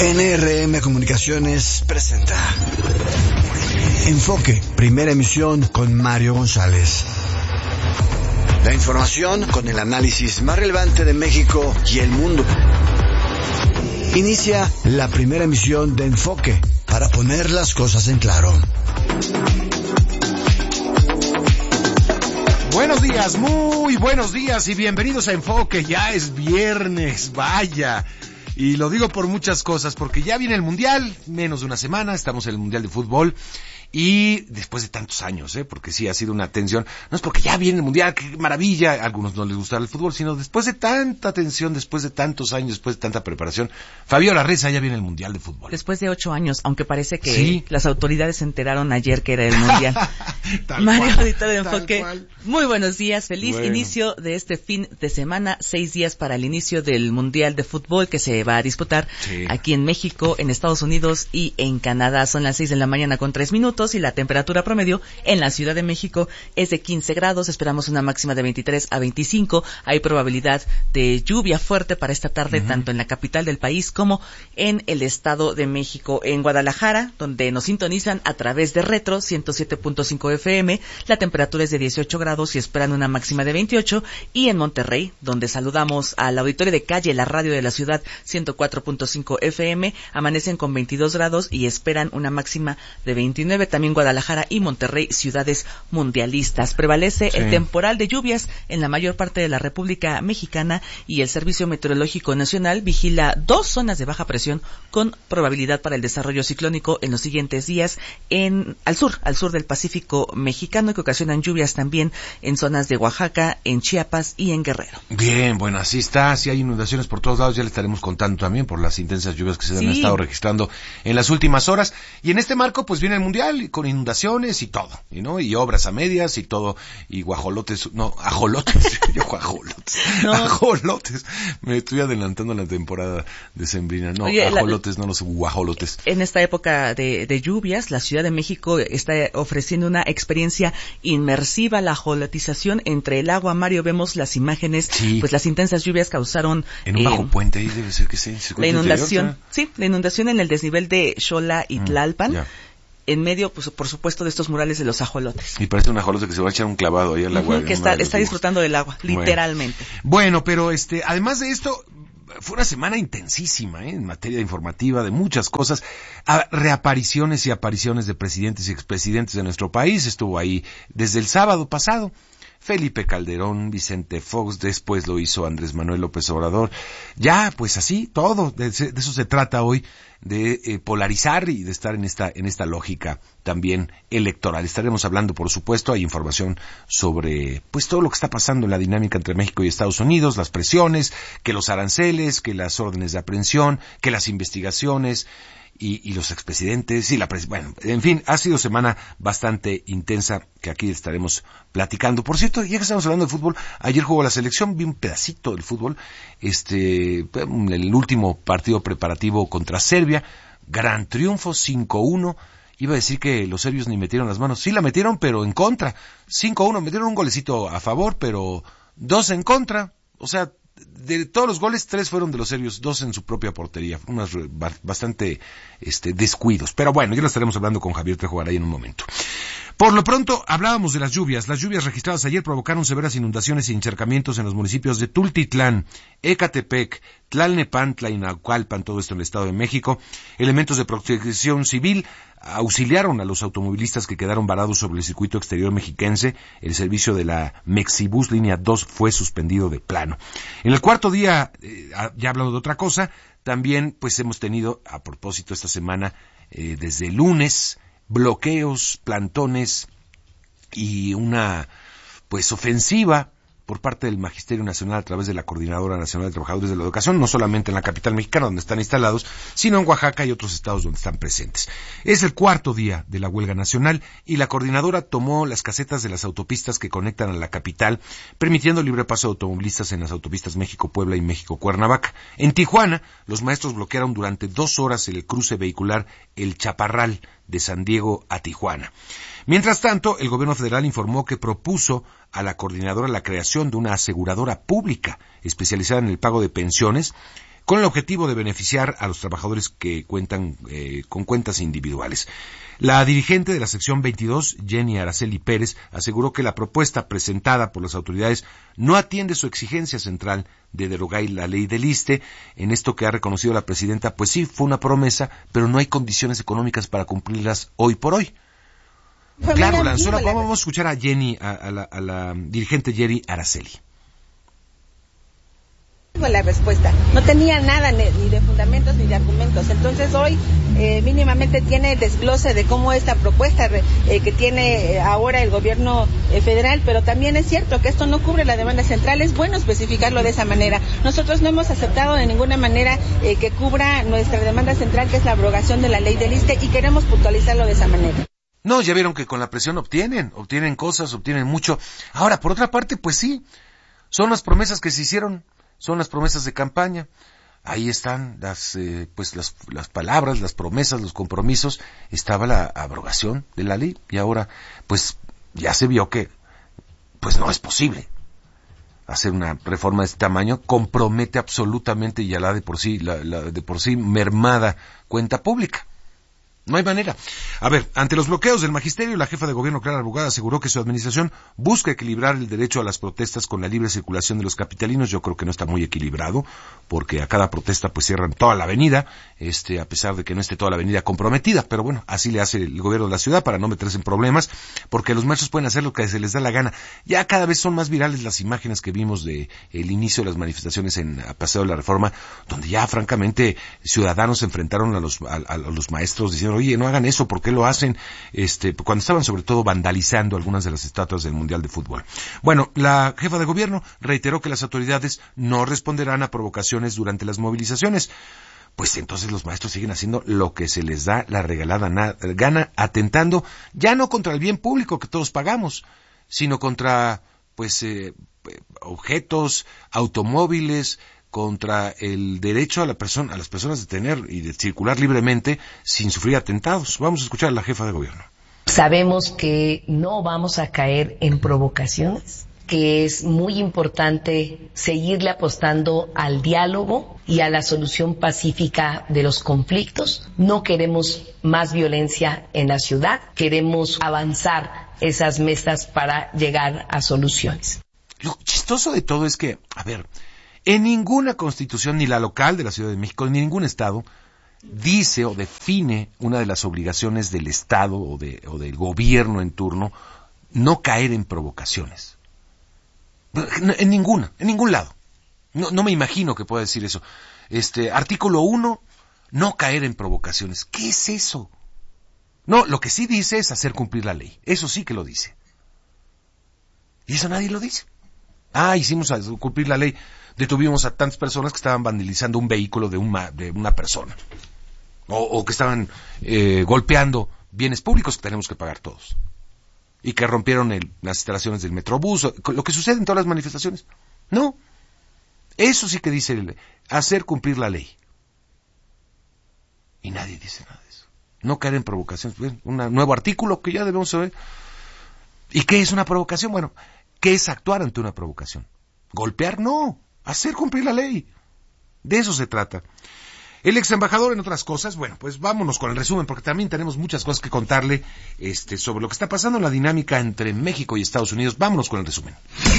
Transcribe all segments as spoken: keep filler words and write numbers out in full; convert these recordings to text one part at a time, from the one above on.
N R M Comunicaciones presenta Enfoque, primera emisión con Mario González. La información con el análisis más relevante de México y el mundo. Inicia la primera emisión de Enfoque para poner las cosas en claro. Buenos días, muy buenos días y bienvenidos a Enfoque. Ya es viernes, vaya. Y lo digo por muchas cosas, porque ya viene el Mundial, menos de una semana, estamos en el Mundial de Fútbol. Y después de tantos años, ¿eh? Porque sí ha sido una tensión, no es porque ya viene el Mundial, qué maravilla, a algunos no les gusta el fútbol, sino después de tanta tensión, después de tantos años, después de tanta preparación. Fabiola Reza, ya viene el Mundial de Fútbol. Después de ocho años, aunque parece que sí. Las autoridades se enteraron ayer que era el Mundial. Mario, ahorita de Enfoque, muy buenos días, feliz bueno. inicio de este fin de semana, seis días para el inicio del Mundial de Fútbol que se va a disputar sí. aquí en México, en Estados Unidos y en Canadá. Son las seis de la mañana con tres minutos. Y la temperatura promedio en la Ciudad de México es de quince grados, esperamos una máxima de veintitrés a veinticinco, hay probabilidad de lluvia fuerte para esta tarde, uh-huh. tanto en la capital del país como en el Estado de México. En Guadalajara, donde nos sintonizan a través de Retro ciento siete punto cinco F M, la temperatura es de dieciocho grados y esperan una máxima de veintiocho, y en Monterrey, donde saludamos al auditorio de Calle, la radio de la ciudad, ciento cuatro punto cinco F M, amanecen con veintidós grados y esperan una máxima de veintinueve. También Guadalajara y Monterrey, ciudades mundialistas. Prevalece sí. el temporal de lluvias en la mayor parte de la República Mexicana y el Servicio Meteorológico Nacional vigila dos zonas de baja presión con probabilidad para el desarrollo ciclónico en los siguientes días en al sur, al sur del Pacífico mexicano, que ocasionan lluvias también en zonas de Oaxaca, en Chiapas y en Guerrero. Bien, bueno, así está. Si hay inundaciones por todos lados, ya le estaremos contando también por las intensas lluvias que se sí. han estado registrando en las últimas horas. Y en este marco, pues viene el Mundial con inundaciones y todo, y no y obras a medias y todo, y guajolotes, no, ajolotes, yo guajolotes, no. ajolotes, me estoy adelantando la temporada decembrina, no, Oye, ajolotes, la, no los guajolotes. En esta época de, de lluvias, la Ciudad de México está ofreciendo una experiencia inmersiva, la ajolotización entre el agua. Mario, vemos las imágenes, sí. pues las intensas lluvias causaron... En un eh, bajo puente, ahí debe ser que sí. La inundación, interior, sí, la inundación en el desnivel de Xola y Tlalpan. Mm, yeah. En medio, pues, por supuesto, de estos murales de los ajolotes. Y parece un ajolote que se va a echar un clavado ahí al agua. Uh-huh, que está, está disfrutando del agua, bueno. literalmente. Bueno, pero este, además de esto, fue una semana intensísima, ¿eh? En materia informativa, de muchas cosas. A, reapariciones y apariciones de presidentes y expresidentes de nuestro país. Estuvo ahí desde el sábado pasado. Felipe Calderón, Vicente Fox, después lo hizo Andrés Manuel López Obrador. Ya, pues así, todo, de, de eso se trata hoy, de eh, polarizar y de estar en esta en esta lógica también electoral. Estaremos hablando, por supuesto, hay información sobre pues todo lo que está pasando en la dinámica entre México y Estados Unidos, las presiones, que los aranceles, que las órdenes de aprehensión, que las investigaciones, Y, y los expresidentes y la pres- bueno, en fin, ha sido semana bastante intensa que aquí estaremos platicando. Por cierto, ya que estamos hablando de fútbol, ayer jugó la selección, vi un pedacito del fútbol, este, el último partido preparativo contra Serbia, gran triunfo, cinco uno. Iba a decir que los serbios ni metieron las manos, sí la metieron, pero en contra, cinco uno, metieron un golecito a favor, pero dos en contra, o sea, de todos los goles, tres fueron de los serbios, dos en su propia portería, unos bastante este, descuidos. Pero bueno, ya lo estaremos hablando con Javier Trejogaray en un momento. Por lo pronto, hablábamos de las lluvias. Las lluvias registradas ayer provocaron severas inundaciones y encharcamientos en los municipios de Tultitlán, Ecatepec, Tlalnepantla y Naucalpan, todo esto en el Estado de México. Elementos de protección civil auxiliaron a los automovilistas que quedaron varados sobre el circuito exterior mexiquense. El servicio de la Mexibus línea dos fue suspendido de plano. En el cuarto día, eh, ya hablando de otra cosa, también pues hemos tenido, a propósito esta semana, eh, desde el lunes, bloqueos, plantones y una pues ofensiva por parte del Magisterio Nacional a través de la Coordinadora Nacional de Trabajadores de la Educación, no solamente en la capital mexicana donde están instalados, sino en Oaxaca y otros estados donde están presentes. Es el cuarto día de la huelga nacional y la coordinadora tomó las casetas de las autopistas que conectan a la capital, permitiendo libre paso de automovilistas en las autopistas México-Puebla y México-Cuernavaca. En Tijuana, los maestros bloquearon durante dos horas el cruce vehicular El Chaparral de San Diego a Tijuana. Mientras tanto, el gobierno federal informó que propuso a la coordinadora la creación de una aseguradora pública especializada en el pago de pensiones con el objetivo de beneficiar a los trabajadores que cuentan eh, con cuentas individuales. La dirigente de la sección veintidós, Jenny Araceli Pérez, aseguró que la propuesta presentada por las autoridades no atiende su exigencia central de derogar la ley del ISSSTE. En esto que ha reconocido la presidenta, pues sí, fue una promesa, pero no hay condiciones económicas para cumplirlas hoy por hoy. Pues claro, lanzó la, vamos a escuchar a Jenny, a, a, la, a la dirigente Jenny Araceli. La respuesta no tenía nada ni de fundamentos ni de argumentos. Entonces hoy eh, mínimamente tiene el desglose de cómo esta propuesta eh, que tiene ahora el gobierno eh, federal, pero también es cierto que esto no cubre la demanda central. Es bueno especificarlo de esa manera. Nosotros no hemos aceptado de ninguna manera eh, que cubra nuestra demanda central, que es la abrogación de la ley del ISSSTE, y queremos puntualizarlo de esa manera. No, ya vieron que con la presión obtienen, obtienen cosas, obtienen mucho. Ahora, por otra parte, pues sí, son las promesas que se hicieron, son las promesas de campaña. Ahí están las, eh, pues las, las palabras, las promesas, los compromisos. Estaba la abrogación de la ley y ahora, pues, ya se vio que, pues no es posible hacer una reforma de este tamaño. Compromete absolutamente ya la de por sí, la, la de por sí mermada cuenta pública. No hay manera. A ver, ante los bloqueos del magisterio, la jefa de gobierno, Clara Brugada, aseguró que su administración busca equilibrar el derecho a las protestas con la libre circulación de los capitalinos. Yo creo que no está muy equilibrado, porque a cada protesta pues cierran toda la avenida, este, a pesar de que no esté toda la avenida comprometida, pero bueno, así le hace el gobierno de la ciudad para no meterse en problemas, porque los maestros pueden hacer lo que se les da la gana. Ya cada vez son más virales las imágenes que vimos de el inicio de las manifestaciones en a Paseo de la Reforma, donde ya francamente ciudadanos se enfrentaron a los, a, a los maestros diciendo, oye, no hagan eso, ¿por qué lo hacen? Este, cuando estaban sobre todo vandalizando algunas de las estatuas del Mundial de Fútbol. Bueno, la jefa de gobierno reiteró que las autoridades no responderán a provocaciones durante las movilizaciones. Pues entonces los maestros siguen haciendo lo que se les da la regalada na- gana, atentando ya no contra el bien público que todos pagamos, sino contra, pues, eh, objetos, automóviles, contra el derecho a la persona, a las personas de tener y de circular libremente sin sufrir atentados. Vamos a escuchar a la jefa de gobierno. Sabemos que no vamos a caer en provocaciones, que es muy importante seguirle apostando al diálogo y a la solución pacífica de los conflictos. No queremos más violencia en la ciudad, queremos avanzar esas mesas para llegar a soluciones. Lo chistoso de todo es que, a ver, en ninguna constitución, ni la local de la Ciudad de México, ni ningún estado, dice o define una de las obligaciones del Estado o, de, o del gobierno en turno, no caer en provocaciones. En ninguna, en ningún lado. No, no me imagino que pueda decir eso. Este, artículo uno, no caer en provocaciones. ¿Qué es eso? No, lo que sí dice es hacer cumplir la ley. Eso sí que lo dice. Y eso nadie lo dice. Ah, hicimos cumplir la ley. Detuvimos a tantas personas que estaban vandalizando un vehículo de una, de una persona. O, o que estaban eh, golpeando bienes públicos que tenemos que pagar todos. Y que rompieron el, las instalaciones del Metrobús. Lo que sucede en todas las manifestaciones. No. Eso sí que dice el, hacer cumplir la ley. Y nadie dice nada de eso. No caer en provocaciones. Un nuevo artículo que ya debemos saber. ¿Y qué es una provocación? Bueno, ¿qué es actuar ante una provocación? ¿Golpear? No. Hacer cumplir la ley. De eso se trata. El ex embajador, en otras cosas, bueno, pues vámonos con el resumen, porque también tenemos muchas cosas que contarle este, sobre lo que está pasando en la dinámica entre México y Estados Unidos. Vámonos con el resumen.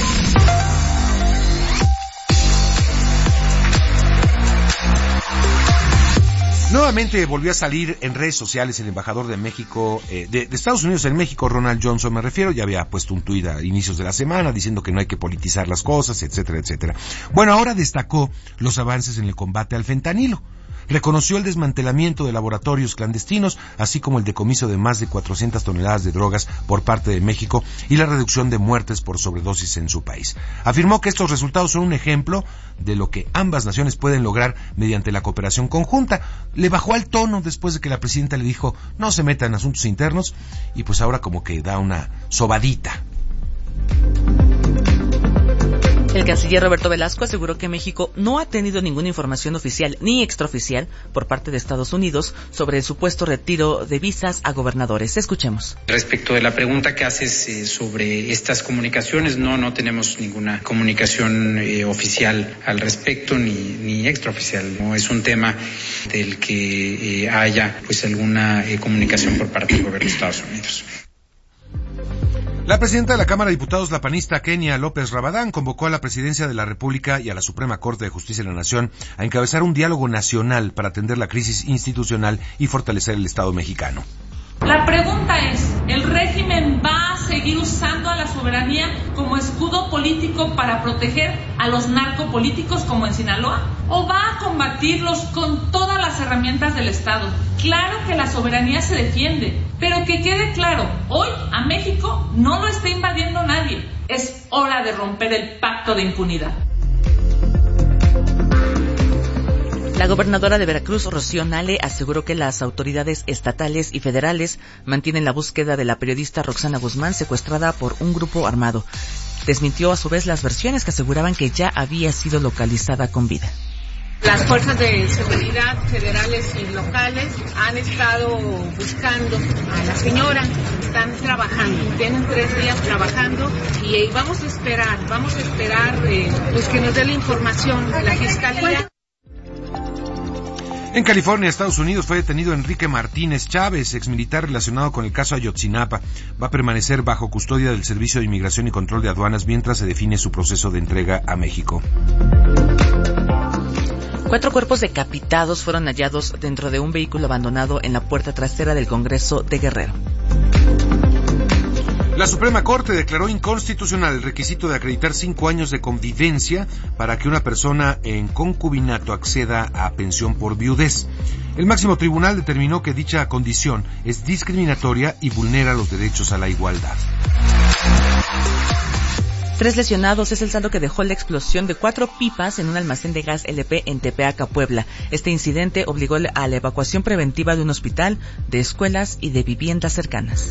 Nuevamente volvió a salir en redes sociales el embajador de México, eh, de, de Estados Unidos en México, Ronald Johnson me refiero, ya había puesto un tuit a inicios de la semana diciendo que no hay que politizar las cosas, etcétera, etcétera. Bueno, ahora destacó los avances en el combate al fentanilo. Reconoció el desmantelamiento de laboratorios clandestinos, así como el decomiso de más de cuatrocientas toneladas de drogas por parte de México y la reducción de muertes por sobredosis en su país. Afirmó que estos resultados son un ejemplo de lo que ambas naciones pueden lograr mediante la cooperación conjunta. Le bajó al tono después de que la presidenta le dijo no se meta en asuntos internos y pues ahora como que da una sobadita. El canciller Roberto Velasco aseguró que México no ha tenido ninguna información oficial ni extraoficial por parte de Estados Unidos sobre el supuesto retiro de visas a gobernadores. Escuchemos. Respecto de la pregunta que haces eh, sobre estas comunicaciones, no, no tenemos ninguna comunicación eh, oficial al respecto ni, ni extraoficial. No es un tema del que eh, haya pues alguna eh, comunicación por parte del gobierno de Estados Unidos. La presidenta de la Cámara de Diputados, la panista Kenia López Rabadán, convocó a la Presidencia de la República y a la Suprema Corte de Justicia de la Nación a encabezar un diálogo nacional para atender la crisis institucional y fortalecer el Estado mexicano. La pregunta es, ¿el régimen va a seguir usando a la soberanía como escudo político para proteger a los narcopolíticos como en Sinaloa? ¿O va a combatirlos con todas las herramientas del Estado? Claro que la soberanía se defiende, pero que quede claro, hoy a México no lo está invadiendo nadie. Es hora de romper el pacto de impunidad. La gobernadora de Veracruz, Rocío Nale, aseguró que las autoridades estatales y federales mantienen la búsqueda de la periodista Roxana Guzmán, secuestrada por un grupo armado. Desmintió a su vez las versiones que aseguraban que ya había sido localizada con vida. Las fuerzas de seguridad federales y locales han estado buscando a la señora, están trabajando, tienen tres días trabajando y vamos a esperar, vamos a esperar eh, pues que nos dé la información la Fiscalía. En California, Estados Unidos, fue detenido Enrique Martínez Chávez, exmilitar relacionado con el caso Ayotzinapa. Va a permanecer bajo custodia del Servicio de Inmigración y Control de Aduanas mientras se define su proceso de entrega a México. Cuatro cuerpos decapitados fueron hallados dentro de un vehículo abandonado en la puerta trasera del Congreso de Guerrero. La Suprema Corte declaró inconstitucional el requisito de acreditar cinco años de convivencia para que una persona en concubinato acceda a pensión por viudez. El máximo tribunal determinó que dicha condición es discriminatoria y vulnera los derechos a la igualdad. Tres lesionados es el saldo que dejó la explosión de cuatro pipas en un almacén de gas L P en Tepeaca, Puebla. Este incidente obligó a la evacuación preventiva de un hospital, de escuelas y de viviendas cercanas.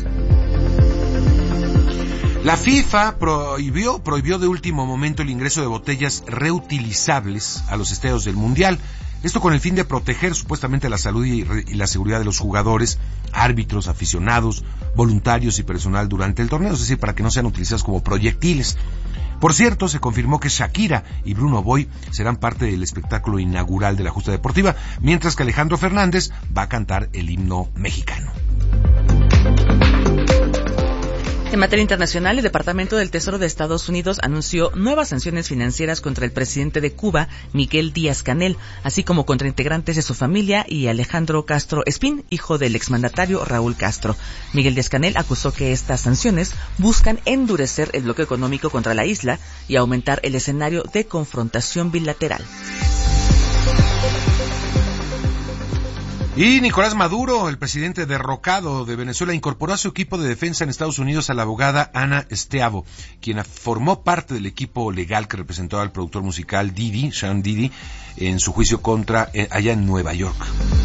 La FIFA prohibió, prohibió de último momento el ingreso de botellas reutilizables a los estadios del Mundial. Esto con el fin de proteger supuestamente la salud y, y la seguridad de los jugadores, árbitros, aficionados, voluntarios y personal durante el torneo, es decir, para que no sean utilizados como proyectiles. Por cierto, se confirmó que Shakira y Bruno Boy serán parte del espectáculo inaugural de la justa deportiva, mientras que Alejandro Fernández va a cantar el himno mexicano. En materia internacional, el Departamento del Tesoro de Estados Unidos anunció nuevas sanciones financieras contra el presidente de Cuba, Miguel Díaz-Canel, así como contra integrantes de su familia y Alejandro Castro Espín, hijo del exmandatario Raúl Castro. Miguel Díaz-Canel acusó que estas sanciones buscan endurecer el bloqueo económico contra la isla y aumentar el escenario de confrontación bilateral. Y Nicolás Maduro, el presidente derrocado de Venezuela, incorporó a su equipo de defensa en Estados Unidos a la abogada Ana Esteavo, quien formó parte del equipo legal que representó al productor musical Diddy, Sean Diddy, en su juicio contra eh, allá en Nueva York.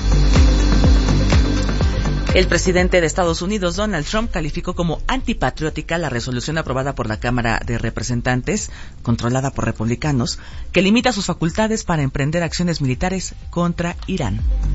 El presidente de Estados Unidos, Donald Trump, calificó como antipatriótica la resolución aprobada por la Cámara de Representantes, controlada por republicanos, que limita sus facultades para emprender acciones militares contra Irán.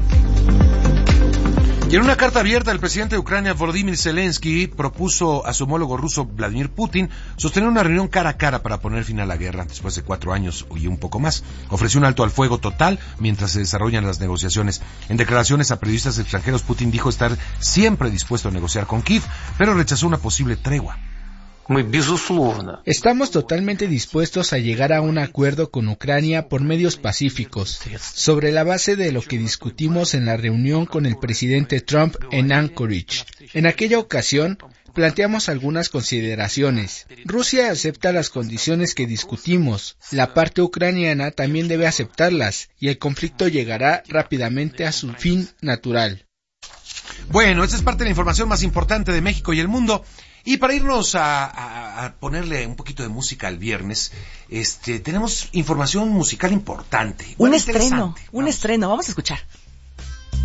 Y en una carta abierta, el presidente de Ucrania, Volodymyr Zelensky, propuso a su homólogo ruso, Vladimir Putin, sostener una reunión cara a cara para poner fin a la guerra después de cuatro años y un poco más. Ofreció un alto al fuego total mientras se desarrollan las negociaciones. En declaraciones a periodistas extranjeros, Putin dijo estar siempre dispuesto a negociar con Kiev, pero rechazó una posible tregua. Estamos totalmente dispuestos a llegar a un acuerdo con Ucrania por medios pacíficos, sobre la base de lo que discutimos en la reunión con el presidente Trump en Anchorage. En aquella ocasión, planteamos algunas consideraciones. Rusia acepta las condiciones que discutimos. La parte ucraniana también debe aceptarlas, y el conflicto llegará rápidamente a su fin natural. Bueno, esta es parte de la información más importante de México y el mundo. Y para irnos a, a, a ponerle un poquito de música al viernes, este, tenemos información musical importante. Un estreno, un estreno, vamos a escuchar.